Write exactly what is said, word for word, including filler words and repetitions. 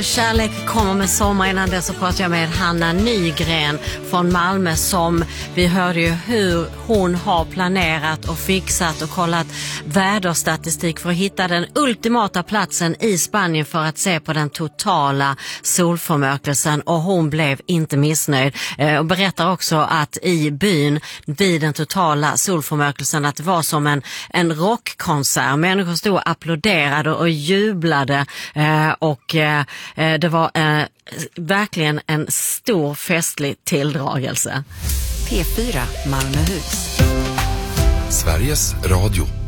Kärlek kommer med sommar. Innan det så pratar jag med Hanna Nygren från Malmö, som vi hörde ju hur hon har planerat och fixat och kollat väderstatistik för att hitta den ultimata platsen i Spanien för att se på den totala solförmörkelsen, och hon blev inte missnöjd eh, och berättar också att i byn vid den totala solförmörkelsen att det var som en, en rockkonsert. Människor stod och applåderade och jublade eh, och eh, det var eh, verkligen en stor festlig tilldragelse. P fyra Malmöhus. Sveriges Radio.